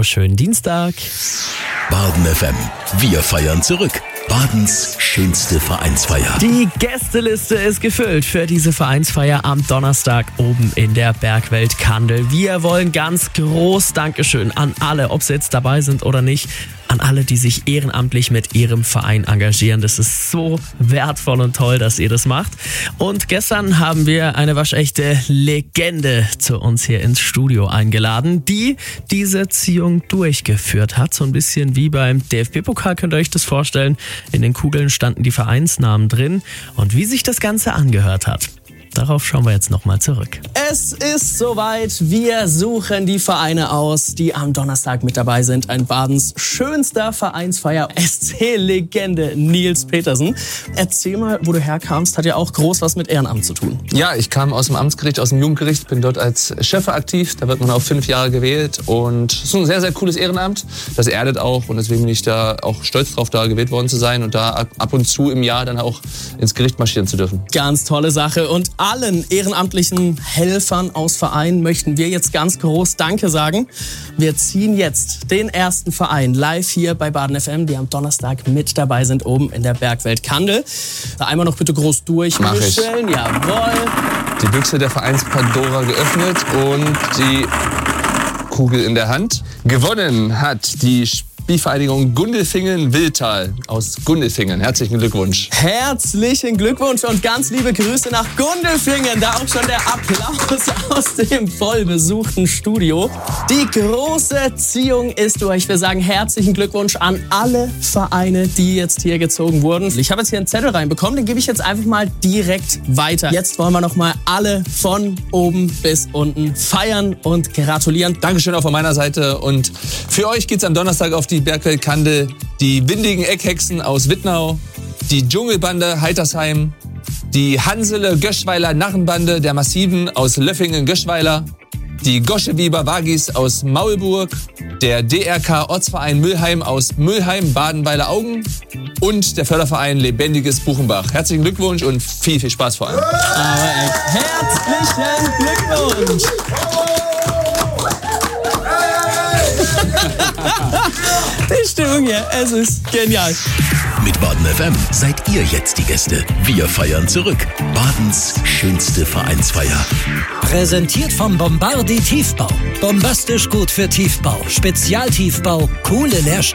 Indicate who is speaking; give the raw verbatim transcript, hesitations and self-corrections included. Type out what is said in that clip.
Speaker 1: wunderschönen Dienstag.
Speaker 2: Baden F M. Wir feiern zurück. Badens schönste Vereinsfeier.
Speaker 1: Die Gästeliste ist gefüllt für diese Vereinsfeier am Donnerstag oben in der Bergwelt Kandel. Wir wollen ganz groß Dankeschön an alle, ob sie jetzt dabei sind oder nicht, an alle, die sich ehrenamtlich mit ihrem Verein engagieren. Das ist so wertvoll und toll, dass ihr das macht. Und gestern haben wir eine waschechte Legende zu uns hier ins Studio eingeladen, die diese Ziehung durchgeführt hat. So ein bisschen wie beim D F B-Pokal, könnt ihr euch das vorstellen. In den Kugeln standen die Vereinsnamen drin. Und wie sich das Ganze angehört hat, darauf schauen wir jetzt nochmal zurück. Es ist soweit. Wir suchen die Vereine aus, die am Donnerstag mit dabei sind. Ein Badens schönster Vereinsfeier. S C-Legende Nils Petersen. Erzähl mal, wo du herkamst. Hat ja auch groß was mit Ehrenamt zu tun.
Speaker 3: Ja, ich kam aus dem Amtsgericht, aus dem Jugendgericht. Bin dort als Chef aktiv. Da wird man auf fünf Jahre gewählt. Und es ist ein sehr, sehr cooles Ehrenamt. Das erdet auch. Und deswegen bin ich da auch stolz drauf, da gewählt worden zu sein. Und da ab und zu im Jahr dann auch ins Gericht marschieren zu dürfen.
Speaker 1: Ganz tolle Sache. Und allen ehrenamtlichen Helfern aus Vereinen möchten wir jetzt ganz groß Danke sagen. Wir ziehen jetzt den ersten Verein live hier bei Baden F M, die am Donnerstag mit dabei sind, oben in der Bergwelt Kandel. Da einmal noch bitte groß durchmischen. Jawohl.
Speaker 3: Die Büchse der Vereins Pandora geöffnet und die Kugel in der Hand. Gewonnen hat die Spielvereinigung Gundelfingen-Willtal aus Gundelfingen. Herzlichen Glückwunsch.
Speaker 1: Herzlichen Glückwunsch und ganz liebe Grüße nach Gundelfingen. Da auch schon der Applaus aus dem vollbesuchten Studio. Die große Ziehung ist durch. Wir sagen herzlichen Glückwunsch an alle Vereine, die jetzt hier gezogen wurden. Ich habe jetzt hier einen Zettel reinbekommen, den gebe ich jetzt einfach mal direkt weiter. Jetzt wollen wir noch mal alle von oben bis unten feiern und gratulieren.
Speaker 3: Dankeschön auch von meiner Seite. Und für euch geht's am Donnerstag auf die Die Bergwelt Kandel, die windigen Eckhexen aus Wittnau, die Dschungelbande Heitersheim, die Hansele Göschweiler Narrenbande der Massiven aus Löffingen-Göschweiler, die Goschewieber Wagis aus Maulburg, der D R K Ortsverein Müllheim aus Müllheim, Badenweiler Augen und der Förderverein Lebendiges Buchenbach. Herzlichen Glückwunsch und viel, viel Spaß vor allem.
Speaker 1: Aber herzlichen Glückwunsch! Die Stimmung hier, es ist genial.
Speaker 2: Mit Baden F M seid ihr jetzt die Gäste. Wir feiern zurück. Badens schönste Vereinsfeier.
Speaker 4: Präsentiert vom Bombardi Tiefbau. Bombastisch gut für Tiefbau. Spezialtiefbau, coole Leerstände.